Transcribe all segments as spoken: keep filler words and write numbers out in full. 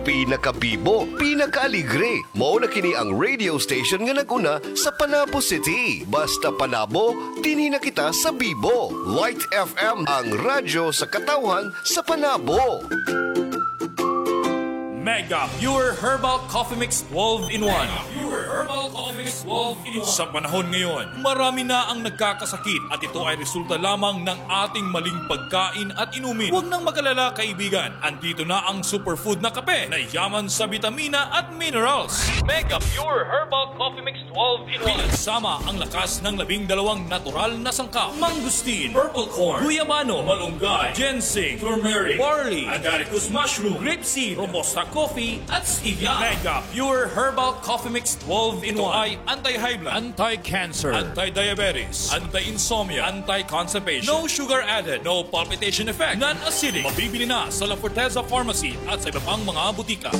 pinakabibo, pinakaaligre. Mao na kini ang radio station nga naguna sa Panabo City. Basta Panabo, dinhi na kita sa Bibo. Light F M, ang radyo sa katawhan sa Panabo. Mega Pure Herbal Coffee Mix twelve in one. Mega Pure Herbal Coffee Mix twelve in one. Sa panahon ngayon, marami na ang nagkakasakit at ito ay resulta lamang ng ating maling pagkain at inumin. Huwag nang mag-alala, kaibigan. Andito na ang superfood na kape na yaman sa vitamina at minerals. Mega Pure Herbal Coffee Mix twelve in one. Pinagsama ang lakas ng labing dalawang natural na sangkap. Mangustin, purple corn, guyabano, malunggay, ginseng, turmeric, barley, agaricus mushroom, grapeseed, robusta coffee at stevia. Mega Pure Herbal Coffee Mix twelve in one ay anti-high blood, anti-cancer, anti-diabetes, anti-insomnia, anti-constipation, no sugar added, no palpitation effect, non-acidic. Mabibili na sa La Forteza Pharmacy at sa iba pang mga butika.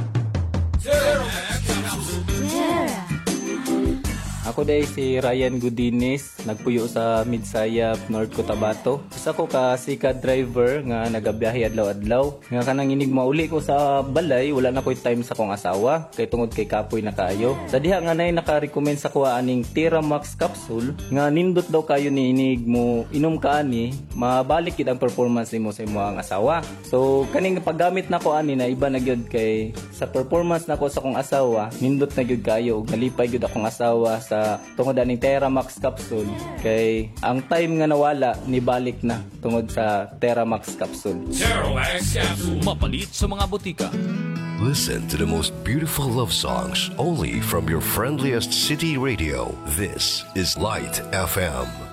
Ako day si Ryan Gudinis, nagpuyo sa Midsayap, North Cotabato. Isa ko ka sikat driver nga nagabiyahe adlaw-adlaw. Nga kanang inig mauli ko sa balay, wala na ko'y time sa kong asawa, kay tungod kay kapoy na kaayo. Sa diha nga nay naka-recommend sa kuha aning Teramax capsule, nga nindot daw kayo ni inig mo inom ka ani, mabalik gid ang performance nimo sa imo ang asawa. So kaning paggamit na ko ani na iba na gyud kay sa performance nako sa kong asawa, nindot na gyud kayo ug nalipay gyud akong asawa sa sa tungod aning Teramax capsule kay ang time nga nawala nibalik na tungod sa Teramax capsule. Teramax capsule, mapalit sa mga butika. Listen to the most beautiful love songs only from your friendliest city radio. This is Light F M.